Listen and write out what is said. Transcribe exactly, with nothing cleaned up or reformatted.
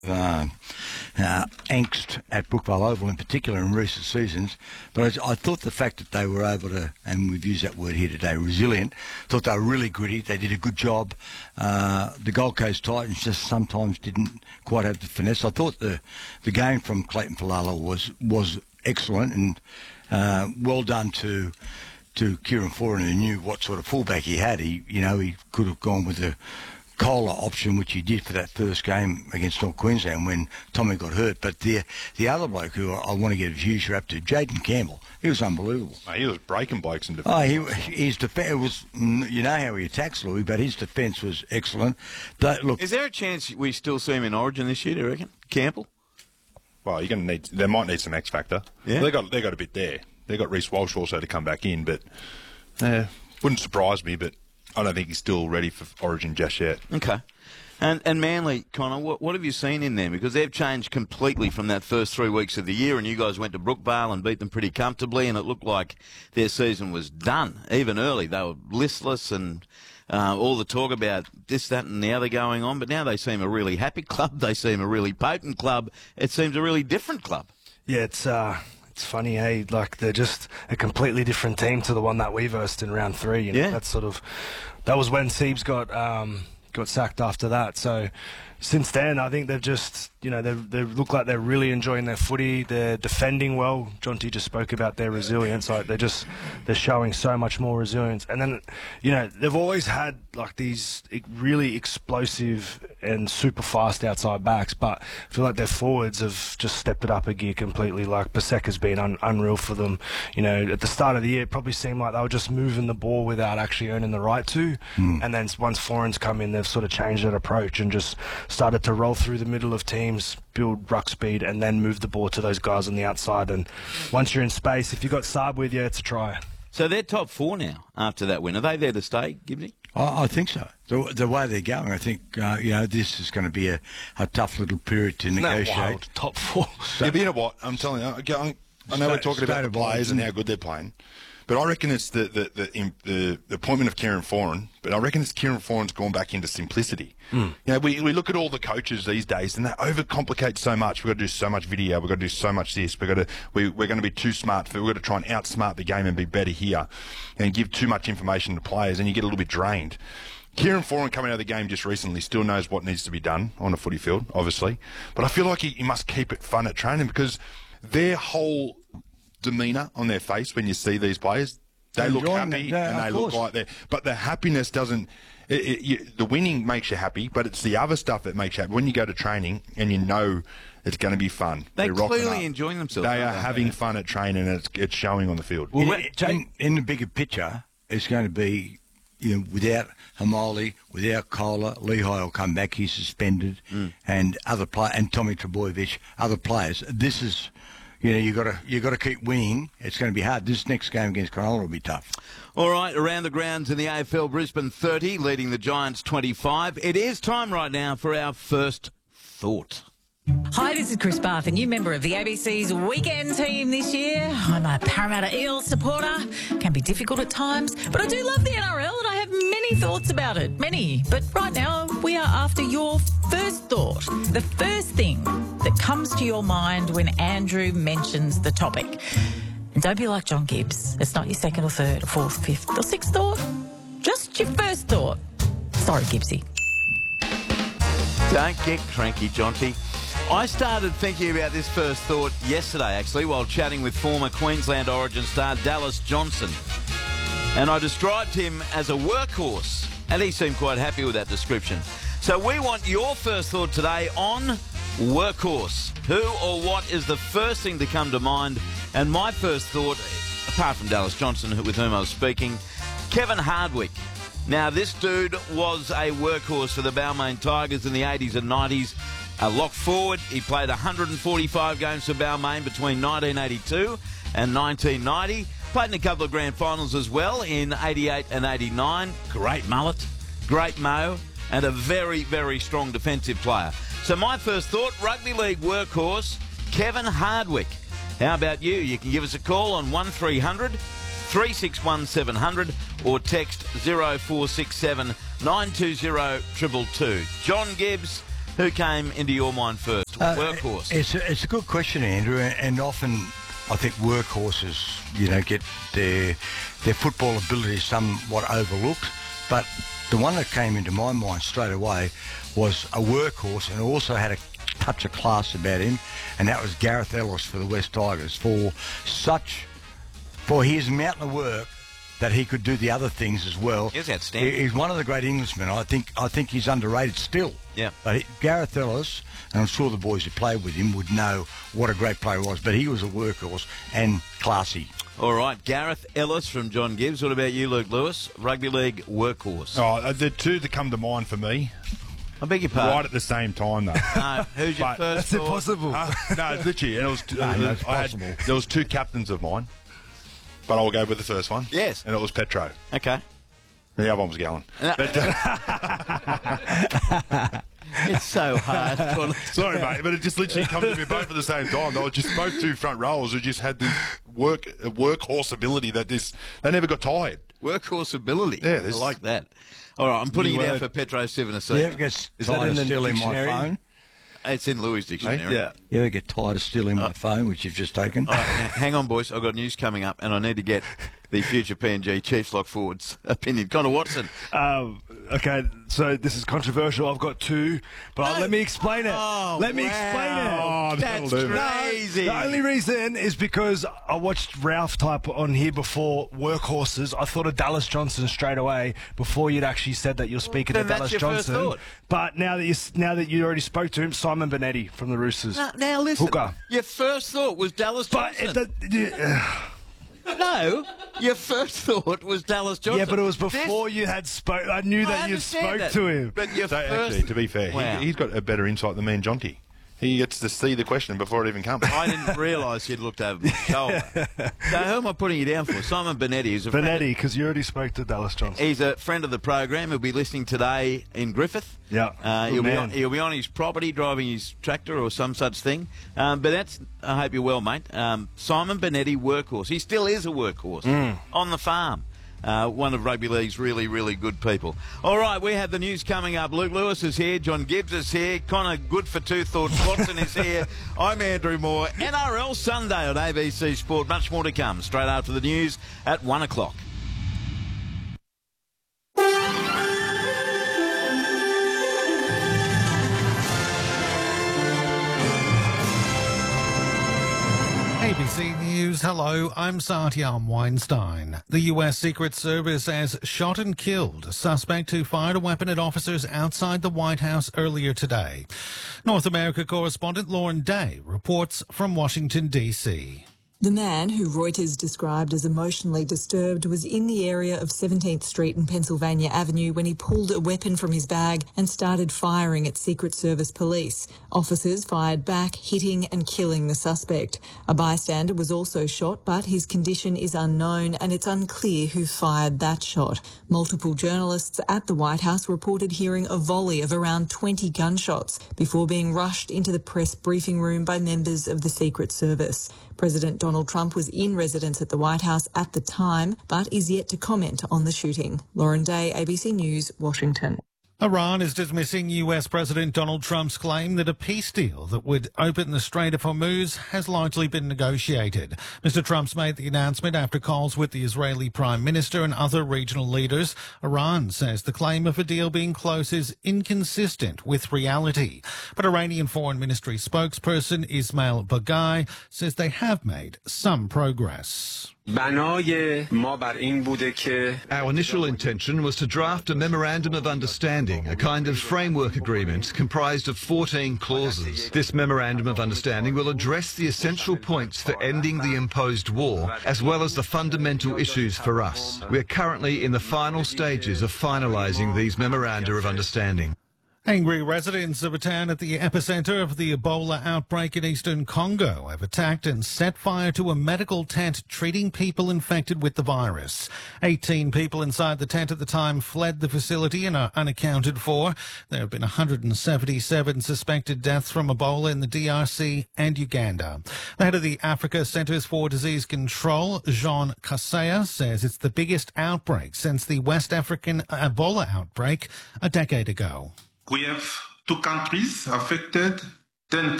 Uh, uh, angst at Brookvale Oval in particular in recent seasons, but I, I thought the fact that they were able to, and we've used that word here today, resilient, thought they were really gritty, they did a good job. Uh, the Gold Coast Titans just sometimes didn't quite have the finesse. I thought the the game from Clayton Falala was was excellent, and uh, well done to to Kieran Foran, who knew what sort of fullback he had. He, you know, he could have gone with the Kohler option, which he did for that first game against North Queensland when Tommy got hurt. But the the other bloke who I, I want to give a huge rap to, Jaden Campbell, he was unbelievable. Mate, he was breaking blokes in defence. Oh, he, his defence was, you know how he attacks Louis, but his defence was excellent. But look, is there a chance we still see him in Origin this year? Do you reckon, Campbell? Well, you're going to need. They might need some X factor. Yeah, they got they got a bit there. They got Reece Walsh also to come back in, but uh, wouldn't surprise me. But I don't think he's still ready for Origin just yet. Okay. And and Manly, Connor, what, what have you seen in them? Because they've changed completely from that first three weeks of the year, and you guys went to Brookvale and beat them pretty comfortably, and it looked like their season was done. Even early, they were listless and uh, all the talk about this, that and the other going on, but now they seem a really happy club. They seem a really potent club. It seems a really different club. Yeah, it's... Uh... It's funny, hey, like they're just a completely different team to the one that we versed in round three. You know? Yeah. That's sort of, that was when Siebes got um, got sacked after that. So since then, I think they've just, you know, they they look like they're really enjoying their footy. They're defending well. John T just spoke about their resilience. Like they're just, they're showing so much more resilience. And then, you know, they've always had like these really explosive and super fast outside backs, but I feel like their forwards have just stepped it up a gear completely. Like Paseka's been un unreal for them. You know, at the start of the year, it probably seemed like they were just moving the ball without actually earning the right to. Mm. And then once Foreign's come in, they've sort of changed that approach and just started to roll through the middle of teams, build ruck speed, and then move the ball to those guys on the outside. And once you're in space, if you've got Saab with you, it's a try. So they're top four now after that win. Are they there to stay, Gibbsy? I, I think so. The, the way they're going, I think, uh, you know, this is going to be a, a tough little period to negotiate. Wild, top four. So, yeah, but you know what? I'm telling you, I, I know we're talking about the players and how good they're playing, but I reckon it's the the the, the, the appointment of Kieran Foran. But I reckon it's Kieran Foran's gone back into simplicity. Mm. You know, we we look at all the coaches these days, and they overcomplicate so much. We've got to do so much video. We've got to do so much this. We've got to we we're going to be too smart. We've got to try and outsmart the game and be better here, and give too much information to players, and you get a little bit drained. Kieran Foran coming out of the game just recently still knows what needs to be done on a footy field, obviously. But I feel like he, he must keep it fun at training because their whole demeanour on their face when you see these players, they look happy yeah, and they look like they're... But the happiness doesn't... It, it, you, the winning makes you happy, but it's the other stuff that makes you happy. When you go to training and you know it's going to be fun. They're clearly enjoying themselves. They are having yeah. fun at training and it's, it's showing on the field. Well, in, in, in the bigger picture, it's going to be... You know, without Hamoli, without Kohler, Lehigh will come back. He's suspended, mm. and other play and Tommy Trbojevic, other players. This is, you know, you got to you got to keep winning. It's going to be hard. This next game against Cronulla will be tough. All right, around the grounds in the A F L, Brisbane thirty, leading the Giants twenty-five. It is time right now for our first thought. Hi, this is Chris Barth, a new member of the A B C's weekend team this year. I'm a Parramatta Eels supporter. Can be difficult at times, but I do love the N R L and I have many thoughts about it. Many. But right now, we are after your first thought. The first thing that comes to your mind when Andrew mentions the topic. And don't be like John Gibbs. It's not your second or third or fourth, fifth or sixth thought. Just your first thought. Sorry, Gibbsy. Don't get cranky, Jonty. I started thinking about this first thought yesterday, actually, while chatting with former Queensland Origin star Dallas Johnson. And I described him as a workhorse, and he seemed quite happy with that description. So we want your first thought today on workhorse. Who or what is the first thing to come to mind? And my first thought, apart from Dallas Johnson, with whom I was speaking, Kevin Hardwick. Now, this dude was a workhorse for the Balmain Tigers in the eighties and nineties. A lock forward, he played one hundred forty-five games for Balmain between nineteen eighty-two and nineteen ninety. Played in a couple of grand finals as well in eighty-eight and eighty-nine. Great mullet, great mo, and a very, very strong defensive player. So my first thought, rugby league workhorse, Kevin Hardwick. How about you? You can give us a call on one three hundred, three six one, seven hundred or text zero four six seven, nine two zero, two two two. John Gibbs, Who came into your mind first? Uh, Workhorse. It's a, it's a good question, Andrew, and, and often I think workhorses, you know, get their their football ability somewhat overlooked. But the one that came into my mind straight away was a workhorse and also had a touch of class about him, and that was Gareth Ellis for the West Tigers, for such, for his mountain of work that he could do the other things as well. He was outstanding. He's one of the great Englishmen. I think I think he's underrated still. Yeah. But he, Gareth Ellis, and I'm sure the boys who played with him would know what a great player he was, but he was a workhorse and classy. All right, Gareth Ellis from John Gibbs. What about you, Luke Lewis? Rugby league workhorse. Oh, the two that come to mind for me, I beg your pardon. right at the same time, though. No, who's your But- first That's thought? impossible. Uh, no, literally, and it was, No, no, it's I had- possible. there was two captains of mine, but I'll go with the first one. Yes. And it was Petro. Okay. The other one was Gallen. No. But, uh, It's so hard. sorry, mate, but it just literally comes to me both at the same time. They were just both two front rows who just had this work workhorse ability that this they never got tired. Workhorse ability. Yeah, I this- like that. All right, I'm putting You it were- out for Petro Seven You ever a get Is that tired in of the stealing my dictionary? phone? It's in Louis' dictionary. Yeah. You ever get tired of stealing my phone, which you've just taken? All right, now, hang on, boys. I've got news coming up, and I need to get the future P N G Chiefs lock forward's opinion. Connor Watson. Um, okay, so this is controversial. I've got two, but No. let me explain it. Oh, let me wow. explain it. Oh, that'll That's do. crazy. The only reason is because I watched Ralph type on here before workhorses. I thought of Dallas Johnson straight away before you'd actually said that you're speaking Then to that's Dallas your first Johnson. thought. But now that you now that you already spoke to him, Simon Benetti from the Roosters. Now, now listen. Hooker. Your first thought was Dallas But Johnson. it, the, yeah, No, your first thought was Dallas Johnson. yeah, but it was This- before you had spoke. I knew I that you understand spoke that, to him. But your So first... actually, to be fair, Wow. he, he's got a better insight than me and Jonty. He gets to see the question before it even comes. I didn't realise he'd looked over my shoulder. So who am I putting you down for? Simon Benetti is a friend Benetti, because you already spoke to Dallas Johnson. He's a friend of the program. He'll be listening today in Griffith. Yeah, Uh, good he'll, be man. on, he'll be on his property driving his tractor or some such thing. Um, but that's, I hope you're well, mate. Um, Simon Benetti, workhorse. He still is a workhorse Mm. on the farm. Uh, one of rugby league's really, really good people. All right, we have the news coming up. Luke Lewis is here. John Gibbs is here. Connor Good for Two Thoughts Watson is here. I'm Andrew Moore. N R L Sunday on A B C Sport. Much more to come straight after the news at one o'clock. A B C News, hello, I'm Satyam Weinstein. The U S Secret Service has shot and killed a suspect who fired a weapon at officers outside the White House earlier today. North America correspondent Lauren Day reports from Washington, D C. The man, who Reuters described as emotionally disturbed, was in the area of seventeenth Street and Pennsylvania Avenue when he pulled a weapon from his bag and started firing at Secret Service police. Officers fired back, hitting and killing the suspect. A bystander was also shot, but his condition is unknown and it's unclear who fired that shot. Multiple journalists at the White House reported hearing a volley of around twenty gunshots before being rushed into the press briefing room by members of the Secret Service. President Donald Trump was in residence at the White House at the time, but is yet to comment on the shooting. Lauren Day, A B C News, Washington. Iran is dismissing U S President Donald Trump's claim that a peace deal that would open the Strait of Hormuz has largely been negotiated. Mister Trump's made the announcement after calls with the Israeli Prime Minister and other regional leaders. Iran says the claim of a deal being close is inconsistent with reality. But Iranian Foreign Ministry spokesperson Ismail Baghai says they have made some progress. Our initial intention was to draft a memorandum of understanding, a kind of framework agreement comprised of fourteen clauses. This memorandum of understanding will address the essential points for ending the imposed war, as well as the fundamental issues for us. We are currently in the final stages of finalising these memoranda of understanding. Angry residents of a town at the epicenter of the Ebola outbreak in eastern Congo have attacked and set fire to a medical tent treating people infected with the virus. eighteen people inside the tent at the time fled the facility and are unaccounted for. There have been one hundred seventy-seven suspected deaths from Ebola in the D R C and Uganda. The head of the Africa Centers for Disease Control, Jean Kaseya, says it's the biggest outbreak since the West African Ebola outbreak a decade ago. We have two countries affected, ten